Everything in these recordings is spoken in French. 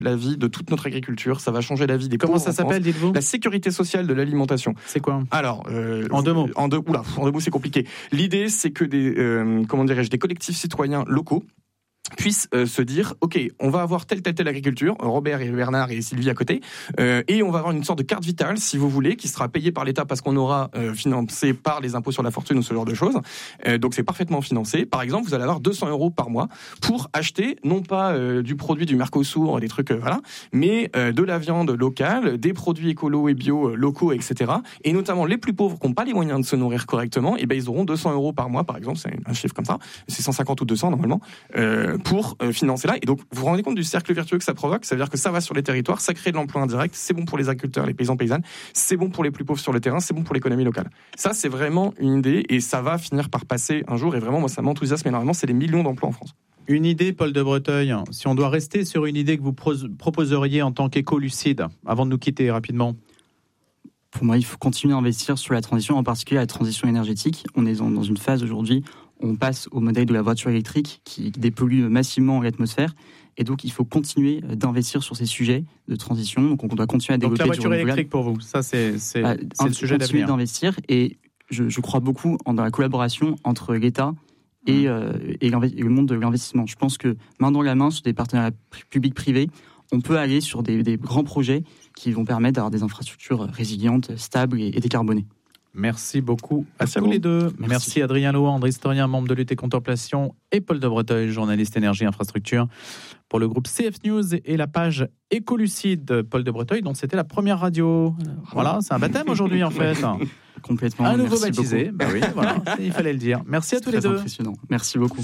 la vie de toute notre agriculture, ça va changer la vie des pauvres. Comment ça s'appelle, dites-vous ? La sécurité sociale de l'alimentation. C'est quoi ? Alors, en deux mots. En deux mots, c'est compliqué. L'idée, c'est que des collectifs citoyens locaux puissent se dire, ok, on va avoir telle agriculture, Robert et Bernard et Sylvie à côté, et on va avoir une sorte de carte vitale, si vous voulez, qui sera payée par l'État parce qu'on aura financé par les impôts sur la fortune ou ce genre de choses. Donc c'est parfaitement financé. Par exemple, vous allez avoir 200 € par mois pour acheter, non pas du produit du Mercosur, des trucs, mais de la viande locale, des produits écolos et bio locaux, etc. Et notamment les plus pauvres qui n'ont pas les moyens de se nourrir correctement, et ben ils auront 200 € par mois, par exemple, c'est un chiffre comme ça, c'est 150 ou 200 normalement, pour financer là. Et donc, vous vous rendez compte du cercle vertueux que ça provoque ? Ça veut dire que ça va sur les territoires, ça crée de l'emploi indirect, c'est bon pour les agriculteurs, les paysans, paysannes, c'est bon pour les plus pauvres sur le terrain, c'est bon pour l'économie locale. Ça, c'est vraiment une idée et ça va finir par passer un jour. Et vraiment, moi, ça m'enthousiasme énormément. C'est des millions d'emplois en France. Une idée, Paul de Breteuil, si on doit rester sur une idée que vous proposeriez en tant qu'écolucide, avant de nous quitter rapidement. Pour moi, il faut continuer à investir sur la transition, en particulier la transition énergétique. On est dans une phase aujourd'hui, on passe au modèle de la voiture électrique qui dépollue massivement l'atmosphère. Et donc, il faut continuer d'investir sur ces sujets de transition. Donc, on doit continuer à développer. Donc, la voiture électrique pour vous, ça, c'est le sujet d'avenir. Continuer d'investir. Et je crois beaucoup dans la collaboration entre l'État et le monde de l'investissement. Je pense que main dans la main, sur des partenariats publics-privés, on peut aller sur des grands projets qui vont permettre d'avoir des infrastructures résilientes, stables et décarbonées. Merci beaucoup à tous les deux. Merci Adrien Louandre, historien, membre de Lutte et Contemplation, et Paul de Breteuil, journaliste énergie infrastructure pour le groupe CF News et la page Écolucide. Paul de Breteuil, donc c'était la première radio. Voilà, c'est un baptême aujourd'hui en fait. Complètement. Un nouveau merci baptisé. Beaucoup. Ben oui, voilà, il fallait le dire. Merci à tous les deux. Impressionnant. Merci beaucoup.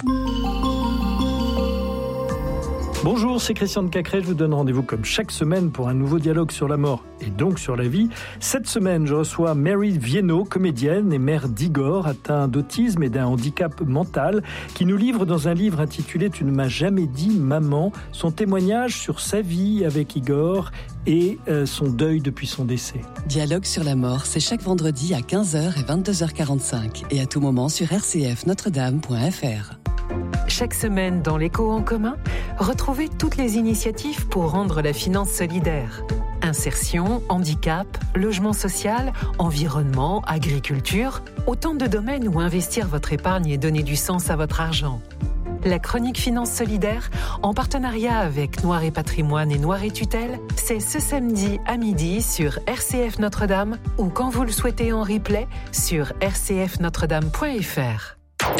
Bonjour, c'est Christian de Cacré. Je vous donne rendez-vous comme chaque semaine pour un nouveau dialogue sur la mort et donc sur la vie. Cette semaine, je reçois Mary Viennot, comédienne et mère d'Igor, atteint d'autisme et d'un handicap mental, qui nous livre dans un livre intitulé « Tu ne m'as jamais dit maman » son témoignage sur sa vie avec Igor et son deuil depuis son décès. Dialogue sur la mort, c'est chaque vendredi à 15h et 22h45 et à tout moment sur rcfnotredame.fr. Chaque semaine dans l'Écho en commun, retrouvez toutes les initiatives pour rendre la finance solidaire. Insertion, handicap, logement social, environnement, agriculture, autant de domaines où investir votre épargne et donner du sens à votre argent. La chronique Finance Solidaire, en partenariat avec Noir et Patrimoine et Noir et Tutelle, c'est ce samedi à midi sur RCF Notre-Dame ou quand vous le souhaitez en replay sur rcfnotredame.fr.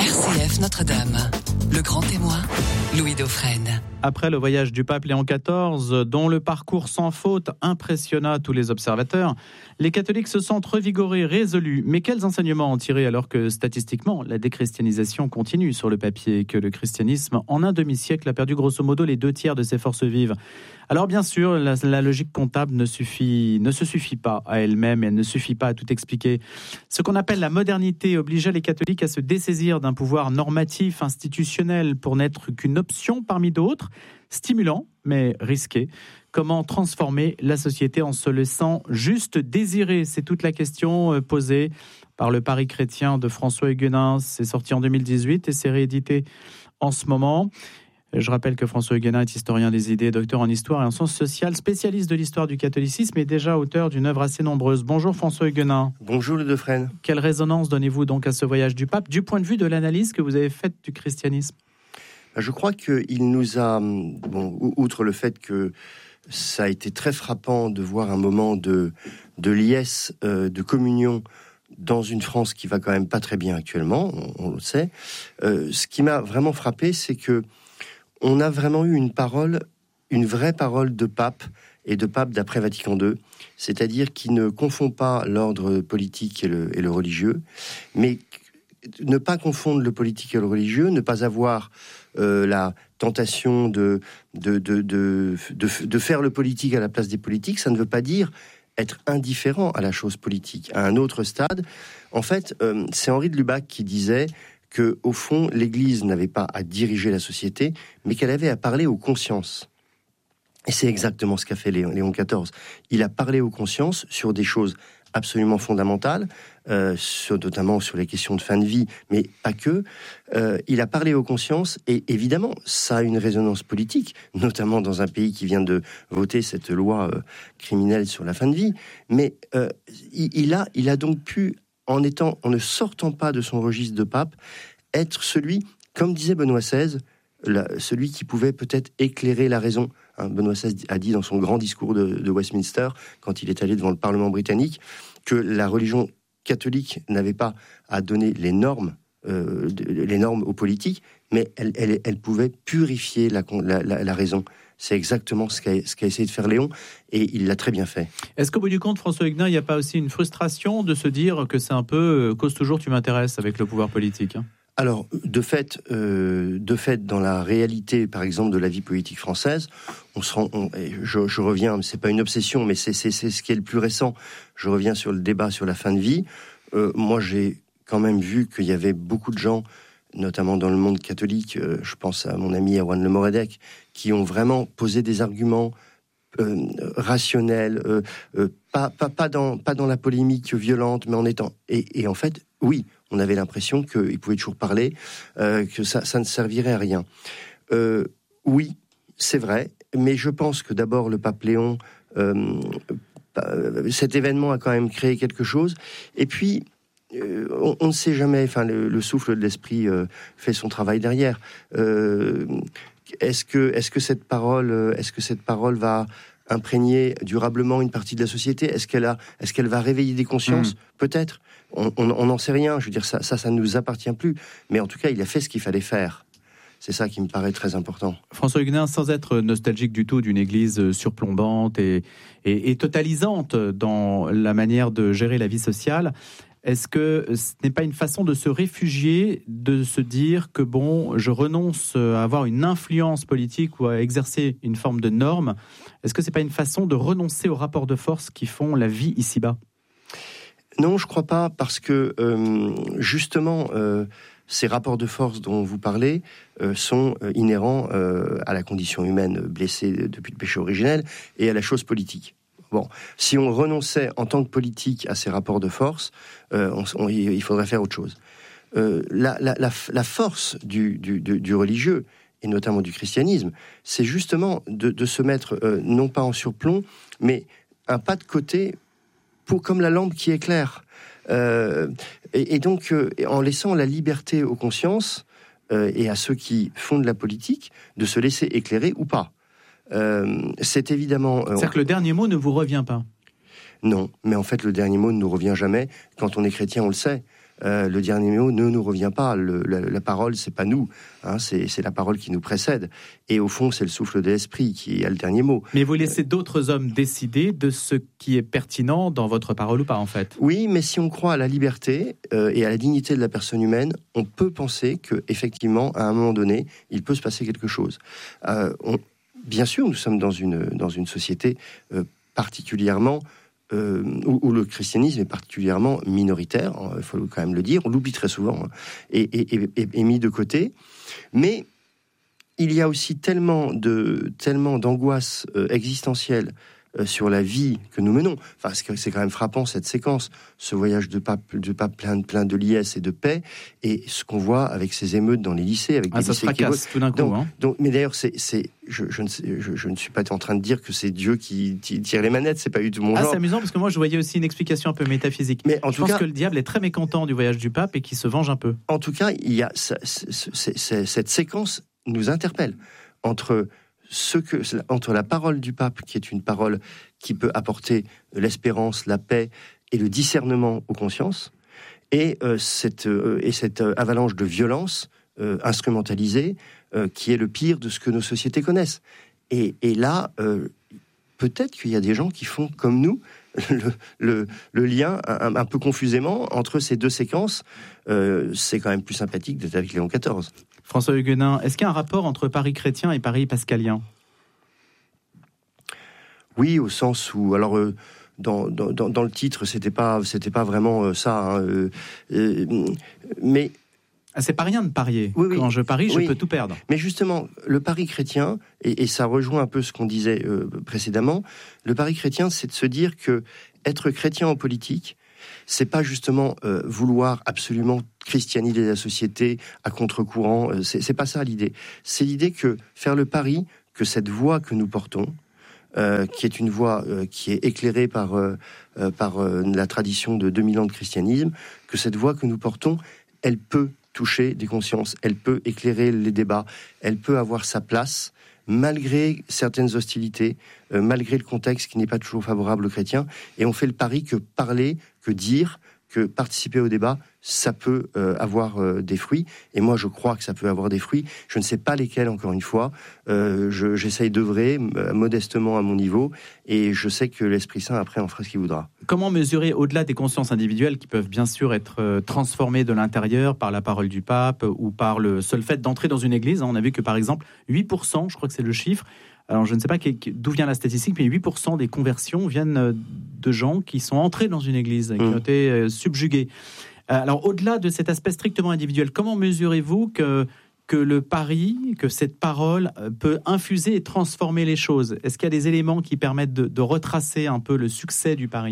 RCF Notre-Dame, le grand témoin, Louis Dauphren. Après le voyage du pape Léon XIV, dont le parcours sans faute impressionna tous les observateurs, les catholiques se sentent revigorés, résolus. Mais quels enseignements en tirer alors que, statistiquement, la déchristianisation continue sur le papier et que le christianisme, en un demi-siècle, a perdu grosso modo les 2/3 de ses forces vives ? Alors bien sûr, la logique comptable ne se suffit pas à elle-même et elle ne suffit pas à tout expliquer. Ce qu'on appelle la modernité obligea les catholiques à se dessaisir d'un pouvoir normatif, institutionnel, pour n'être qu'une option parmi d'autres, stimulant mais risqué. Comment transformer la société en se laissant juste désirer ? C'est toute la question posée par le Paris chrétien de François Huguenin. C'est sorti en 2018 et c'est réédité en ce moment. Je rappelle que François Huguenin est historien des idées, docteur en histoire et en sciences sociales, spécialiste de l'histoire du catholicisme et déjà auteur d'une œuvre assez nombreuse. Bonjour François Huguenin. Bonjour Louis Dauphren. Quelle résonance donnez-vous donc à ce voyage du pape, du point de vue de l'analyse que vous avez faite du christianisme ? Je crois qu'il nous a, outre le fait que ça a été très frappant de voir un moment de liesse, de communion dans une France qui va quand même pas très bien actuellement, on le sait. Ce qui m'a vraiment frappé, c'est que on a vraiment eu une vraie parole de pape et de pape d'après Vatican II, c'est-à-dire qui ne confond pas l'ordre politique et le religieux, mais ne pas confondre le politique et le religieux, ne pas avoir la tentation de faire le politique à la place des politiques, ça ne veut pas dire être indifférent à la chose politique. À un autre stade, en fait, c'est Henri de Lubac qui disait que, au fond, l'Église n'avait pas à diriger la société, mais qu'elle avait à parler aux consciences. Et c'est exactement ce qu'a fait Léon XIV. Il a parlé aux consciences sur des choses absolument fondamentales, notamment sur les questions de fin de vie, mais pas que. Il a parlé aux consciences, et évidemment, ça a une résonance politique, notamment dans un pays qui vient de voter cette loi criminelle sur la fin de vie. Mais il a donc pu, en ne sortant pas de son registre de pape, être celui, comme disait Benoît XVI, celui qui pouvait peut-être éclairer la raison. Benoît XVI a dit dans son grand discours de Westminster, quand il est allé devant le Parlement britannique, que la religion catholique n'avait pas à donner les normes aux politiques, mais elle pouvait purifier la raison. C'est exactement ce qu'a essayé de faire Léon, et il l'a très bien fait. Est-ce qu'au bout du compte, François Huguenin, il n'y a pas aussi une frustration de se dire que c'est un peu cause toujours tu m'intéresses avec le pouvoir politique, hein ? Alors, de fait, dans la réalité, par exemple, de la vie politique française, je reviens, c'est pas une obsession, mais c'est ce qui est le plus récent. Je reviens sur le débat sur la fin de vie. Moi, j'ai quand même vu qu'il y avait beaucoup de gens, notamment dans le monde catholique, je pense à mon ami Erwan Le Moredec, qui ont vraiment posé des arguments rationnels, pas dans la polémique violente, mais en étant... Et en fait, oui, on avait l'impression qu'il pouvait toujours parler, que ça ne servirait à rien. Oui, c'est vrai, mais je pense que d'abord le pape Léon, cet événement a quand même créé quelque chose. Et puis, on ne sait jamais, enfin, le souffle de l'esprit fait son travail derrière. Est-ce que cette parole va imprégner durablement une partie de la société ? Est-ce qu'elle va réveiller des consciences ? Peut-être. On n'en sait rien. Je veux dire, ça ne nous appartient plus. Mais en tout cas, il a fait ce qu'il fallait faire. C'est ça qui me paraît très important. François Huguenin, sans être nostalgique du tout d'une église surplombante et totalisante dans la manière de gérer la vie sociale, est-ce que ce n'est pas une façon de se réfugier, de se dire que bon, je renonce à avoir une influence politique ou à exercer une forme de norme ? Est-ce que ce n'est pas une façon de renoncer aux rapports de force qui font la vie ici-bas ? Non, je crois pas, parce que justement, ces rapports de force dont vous parlez sont inhérents à la condition humaine blessée depuis le péché originel et à la chose politique. Bon, si on renonçait en tant que politique à ces rapports de force, il faudrait faire autre chose. La force du religieux, et notamment du christianisme, c'est justement de se mettre non pas en surplomb, mais un pas de côté, comme la lampe qui éclaire. Et donc, en laissant la liberté aux consciences et à ceux qui font de la politique de se laisser éclairer ou pas. C'est évidemment... C'est-à-dire que le dernier mot ne vous revient pas ? Non, mais en fait, le dernier mot ne nous revient jamais. Quand on est chrétien, on le sait. Le dernier mot ne nous revient pas. La parole, c'est pas nous. Hein, c'est la parole qui nous précède. Et au fond, c'est le souffle de l'esprit qui a le dernier mot. Mais vous laissez d'autres hommes décider de ce qui est pertinent dans votre parole ou pas, en fait ? Oui, mais si on croit à la liberté et à la dignité de la personne humaine, on peut penser que, effectivement, à un moment donné, il peut se passer quelque chose. Bien sûr, nous sommes dans une société particulièrement... où le christianisme est particulièrement minoritaire, il faut quand même le dire, on l'oublie très souvent, hein, et mis de côté. Mais il y a aussi tellement d'angoisse existentielle sur la vie que nous menons. Enfin, c'est quand même frappant, cette séquence, ce voyage de pape plein de liesse et de paix, et ce qu'on voit avec ces émeutes dans les lycées, avec des ça lycées se fracasse tout d'un coup. Mais d'ailleurs, je ne suis pas en train de dire que c'est Dieu qui tire les manettes, c'est pas du tout mon genre. C'est amusant, parce que moi je voyais aussi une explication un peu métaphysique. Mais je pense que le diable est très mécontent du voyage du pape et qu'il se venge un peu. En tout cas, il y a cette séquence nous interpelle entre la parole du pape, qui est une parole qui peut apporter l'espérance, la paix et le discernement aux consciences, et cette avalanche de violence instrumentalisée, qui est le pire de ce que nos sociétés connaissent. Et là, peut-être qu'il y a des gens qui font comme nous le lien un peu confusément entre ces deux séquences. C'est quand même plus sympathique d'être avec Léon XIV. François Huguenin, est-ce qu'il y a un rapport entre Paris chrétien et Paris pascalien ? Oui, au sens où... Alors, dans le titre, c'était pas vraiment ça. Hein, mais... Ah, c'est pas rien de parier. Oui. Quand je parie, je peux tout perdre. Mais justement, le pari chrétien, et ça rejoint un peu ce qu'on disait précédemment, le pari chrétien, c'est de se dire que être chrétien en politique, c'est pas justement vouloir absolument christianiser la société à contre-courant. C'est pas ça l'idée. C'est l'idée que faire le pari que cette voie que nous portons, qui est une voie qui est éclairée par la tradition de 2000 ans de christianisme, que cette voie que nous portons, elle peut toucher des consciences, elle peut éclairer les débats, elle peut avoir sa place, malgré certaines hostilités, malgré le contexte qui n'est pas toujours favorable aux chrétiens. Et on fait le pari que parler, que dire, que participer au débat, ça peut avoir des fruits. Et moi, je crois que ça peut avoir des fruits. Je ne sais pas lesquels, encore une fois. J'essaye d'œuvrer modestement à mon niveau. Et je sais que l'Esprit Saint, après, en fera ce qu'il voudra. Comment mesurer, au-delà des consciences individuelles qui peuvent bien sûr être transformées de l'intérieur par la parole du pape ou par le seul fait d'entrer dans une église. On a vu que, par exemple, 8%, je crois que c'est le chiffre, alors je ne sais pas d'où vient la statistique, mais 8% des conversions viennent de gens qui sont entrés dans une église, qui ont été subjugués. Alors au-delà de cet aspect strictement individuel, comment mesurez-vous que le pari, que cette parole peut infuser et transformer les choses? Est-ce qu'il y a des éléments qui permettent de retracer un peu le succès du pari ?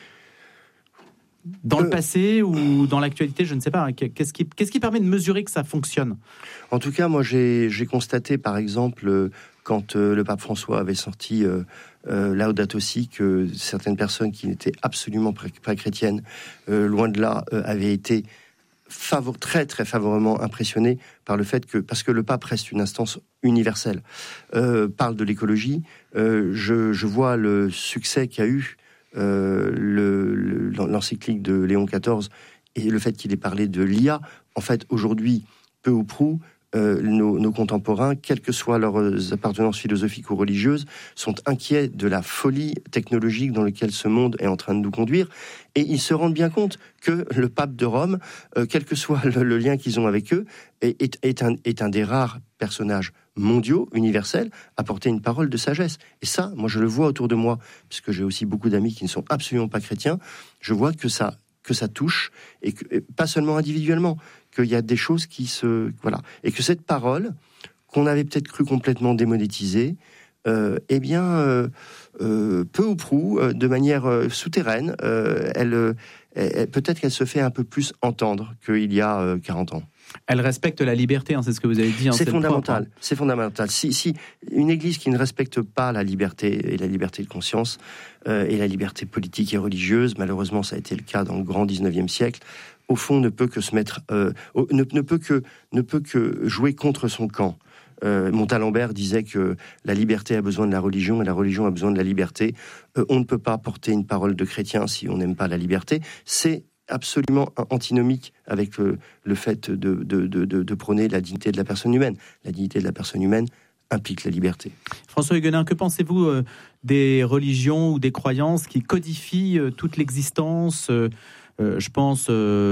Dans le passé ou dans l'actualité, je ne sais pas. Qu'est-ce qui permet de mesurer que ça fonctionne ? En tout cas, moi, j'ai constaté, par exemple, quand le pape François avait sorti Laudato Si, que certaines personnes qui n'étaient absolument pas chrétiennes, loin de là, avaient été très très favorablement impressionnées par le fait que, parce que le pape reste une instance universelle, parle de l'écologie. Je vois le succès qu'a eu l'encyclique de Léon XIV et le fait qu'il ait parlé de l'IA. En fait, aujourd'hui, peu ou prou, nos contemporains, quelles que soient leurs appartenances philosophiques ou religieuses, sont inquiets de la folie technologique dans laquelle ce monde est en train de nous conduire, et ils se rendent bien compte que le pape de Rome, quel que soit le lien qu'ils ont avec eux, est un des rares personnages mondiaux, universels, à porter une parole de sagesse. Et ça, moi je le vois autour de moi, puisque j'ai aussi beaucoup d'amis qui ne sont absolument pas chrétiens, je vois que ça touche, et pas seulement individuellement, qu'il y a des choses qui voilà, et que cette parole, qu'on avait peut-être cru complètement démonétisée, peu ou prou, de manière souterraine, peut-être qu'elle se fait un peu plus entendre qu'il y a 40 ans. Elle respecte la liberté, c'est ce que vous avez dit. C'est fondamental. C'est fondamental. Si une église qui ne respecte pas la liberté et la liberté de conscience et la liberté politique et religieuse, malheureusement ça a été le cas dans le grand 19e siècle, au fond ne peut que se mettre, ne peut que jouer contre son camp. Montalembert disait que la liberté a besoin de la religion et la religion a besoin de la liberté. On ne peut pas porter une parole de chrétien si on n'aime pas la liberté. C'est absolument antinomique avec le fait de prôner la dignité de la personne humaine. La dignité de la personne humaine implique la liberté. François Huguenin, que pensez-vous des religions ou des croyances qui codifient toute l'existence ? Je pense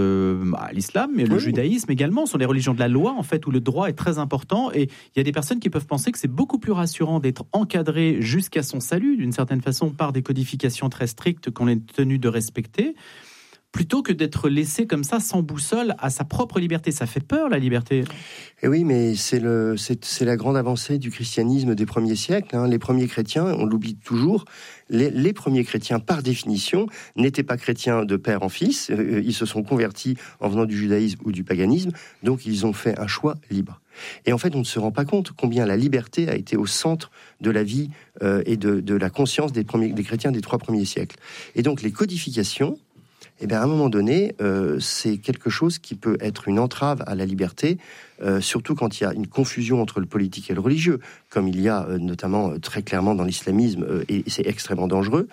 à l'islam, mais le judaïsme également, sont les religions de la loi, en fait, où le droit est très important. Et il y a des personnes qui peuvent penser que c'est beaucoup plus rassurant d'être encadré jusqu'à son salut, d'une certaine façon, par des codifications très strictes qu'on est tenu de respecter, plutôt que d'être laissé comme ça, sans boussole, à sa propre liberté. Ça fait peur, la liberté. Et oui, mais c'est la grande avancée du christianisme des premiers siècles. Les premiers chrétiens, on l'oublie toujours, les premiers chrétiens, par définition, n'étaient pas chrétiens de père en fils. Ils se sont convertis en venant du judaïsme ou du paganisme, donc ils ont fait un choix libre. Et en fait, on ne se rend pas compte combien la liberté a été au centre de la vie et de la conscience des chrétiens des 3 premiers siècles. Et donc, les codifications, à un moment donné, c'est quelque chose qui peut être une entrave à la liberté, surtout quand il y a une confusion entre le politique et le religieux, comme il y a notamment très clairement dans l'islamisme, et c'est extrêmement dangereux.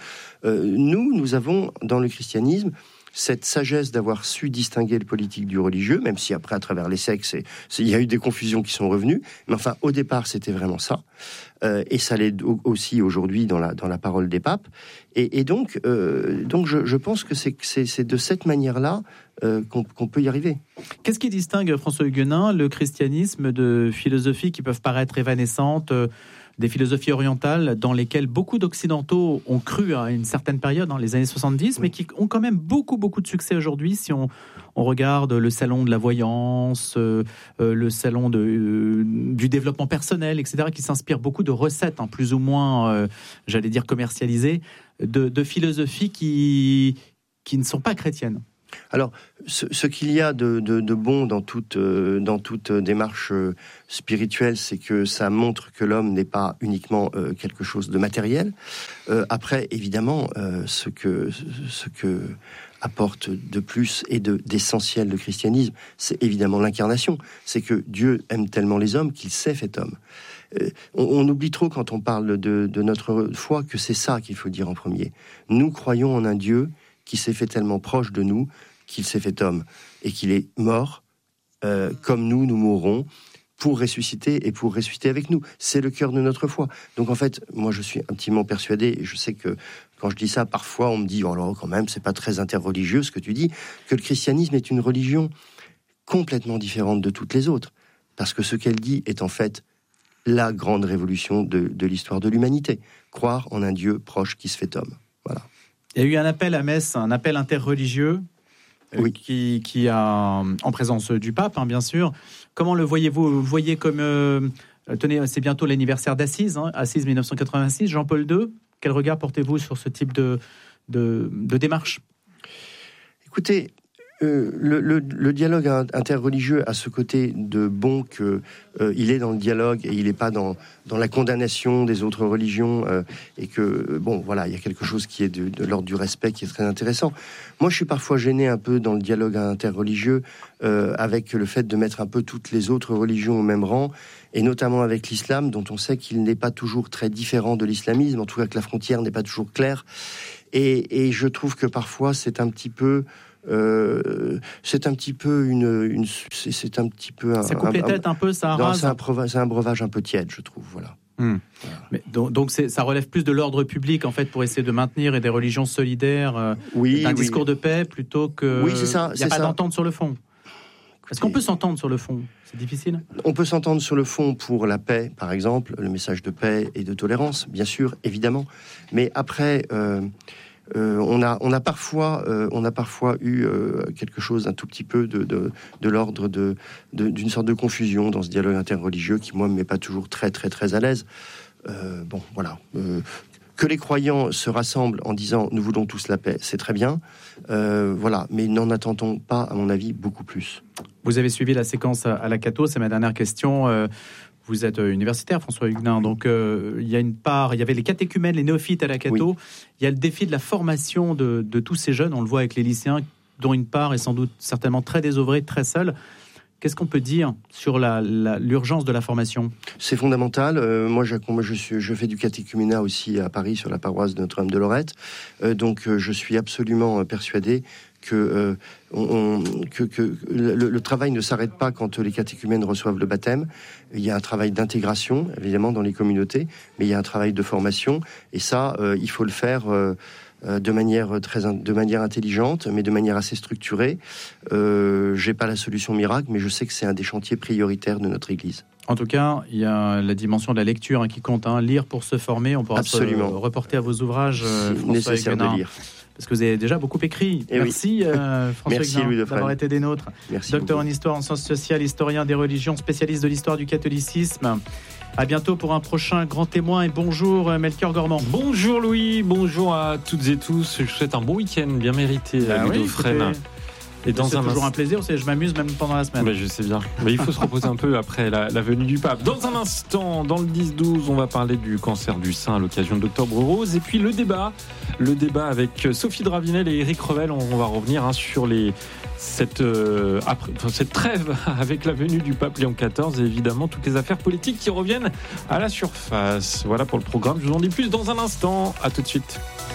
Nous avons dans le christianisme cette sagesse d'avoir su distinguer le politique du religieux, même si après, à travers les siècles, il y a eu des confusions qui sont revenues, mais enfin, au départ, c'était vraiment ça. Et ça l'est aussi aujourd'hui dans la parole des papes. Et donc, je pense que c'est de cette manière-là qu'on peut y arriver. Qu'est-ce qui distingue, François Huguenin, le christianisme de philosophies qui peuvent paraître évanescentes, des philosophies orientales dans lesquelles beaucoup d'Occidentaux ont cru à une certaine période, les années 70, mais qui ont quand même beaucoup de succès aujourd'hui. Si on regarde le salon de la voyance, le salon du développement personnel, etc., qui s'inspire beaucoup de recettes, plus ou moins, j'allais dire commercialisées, de philosophies qui ne sont pas chrétiennes. Alors, ce qu'il y a de bon dans toute démarche spirituelle, c'est que ça montre que l'homme n'est pas uniquement quelque chose de matériel. Après, évidemment, ce que apporte de plus et d'essentiel le christianisme, c'est évidemment l'incarnation. C'est que Dieu aime tellement les hommes qu'il s'est fait homme. On oublie trop quand on parle de notre foi que c'est ça qu'il faut dire en premier. Nous croyons en un Dieu qui s'est fait tellement proche de nous, qu'il s'est fait homme, et qu'il est mort, comme nous mourrons, pour ressusciter et pour ressusciter avec nous. C'est le cœur de notre foi. Donc en fait, moi je suis intimement persuadé, et je sais que quand je dis ça, parfois on me dit, oh là, quand même, c'est pas très interreligieux ce que tu dis, que le christianisme est une religion complètement différente de toutes les autres. Parce que ce qu'elle dit est en fait la grande révolution de l'histoire de l'humanité. Croire en un Dieu proche qui se fait homme. Voilà. Il y a eu un appel à Metz, un appel interreligieux, oui. qui a, en présence du pape, bien sûr. Comment le voyez-vous ? Vous le voyez comme... tenez, c'est bientôt l'anniversaire d'Assise, Assise 1986, Jean-Paul II. Quel regard portez-vous sur ce type de démarche ? Écoutez, le dialogue interreligieux a ce côté de bon que il est dans le dialogue et il n'est pas dans la condamnation des autres religions et que il y a quelque chose qui est de l'ordre du respect qui est très intéressant. Moi, je suis parfois gêné un peu dans le dialogue interreligieux avec le fait de mettre un peu toutes les autres religions au même rang, et notamment avec l'islam, dont on sait qu'il n'est pas toujours très différent de l'islamisme, en tout cas que la frontière n'est pas toujours claire. Et je trouve que parfois c'est un petit peu ça coupe les têtes un peu, ça arrase. C'est un breuvage un peu tiède, je trouve. Voilà. Mais donc ça relève plus de l'ordre public en fait pour essayer de maintenir et des religions solidaires, d'un discours de paix plutôt que. Oui, c'est ça. Il n'y a pas d'entente sur le fond. Est-ce qu'on peut s'entendre sur le fond ? C'est difficile. On peut s'entendre sur le fond pour la paix, par exemple, le message de paix et de tolérance, bien sûr, évidemment. Mais après. On a parfois eu quelque chose un tout petit peu de l'ordre d'une sorte de confusion dans ce dialogue interreligieux qui, moi, me met pas toujours très très très à l'aise. Que les croyants se rassemblent en disant nous voulons tous la paix, c'est très bien, mais n'en attendons pas, à mon avis, beaucoup plus. Vous avez suivi la séquence à la Cato, c'est ma dernière question. Vous êtes universitaire, François Huguenin, donc il y avait les catéchumènes, les néophytes à la Cato. Oui. Il y a le défi de la formation de tous ces jeunes, on le voit avec les lycéens, dont une part est sans doute certainement très désœuvrée, très seule. Qu'est-ce qu'on peut dire sur l'urgence de la formation ? C'est fondamental. Moi, je fais du catéchuménat aussi à Paris, sur la paroisse de Notre-Dame de Lorette. Donc, je suis absolument persuadé que le travail ne s'arrête pas quand les catéchumènes reçoivent le baptême. Il y a un travail d'intégration, évidemment, dans les communautés, mais il y a un travail de formation. Et ça, il faut le faire de manière intelligente, mais de manière assez structurée. J'ai pas la solution miracle, mais je sais que c'est un des chantiers prioritaires de notre Église. En tout cas, il y a la dimension de la lecture qui compte. Lire pour se former. On pourra absolument se reporter à vos ouvrages, François nécessaire Huguenin, de lire. Parce que vous avez déjà beaucoup écrit. Et merci, François Huguenin, d'avoir été des nôtres. Merci Docteur beaucoup. en histoire, en sciences sociales, historien des religions, spécialiste de l'histoire du catholicisme. À bientôt pour un prochain grand témoin et bonjour Melchior Gormand. Bonjour Louis, bonjour à toutes et tous. Je vous souhaite un bon week-end bien mérité à Ludo Fresne. Et c'est toujours un plaisir, je m'amuse même pendant la semaine. Je sais bien, mais il faut se reposer un peu après la venue du pape. Dans un instant, dans le 10-12, on va parler du cancer du sein à l'occasion de l'Octobre Rose. Et puis le débat avec Sophie Dravinel et Éric Revel. On va revenir sur cette trêve avec la venue du pape Léon XIV et évidemment toutes les affaires politiques qui reviennent à la surface. Voilà pour le programme, je vous en dis plus dans un instant. À tout de suite.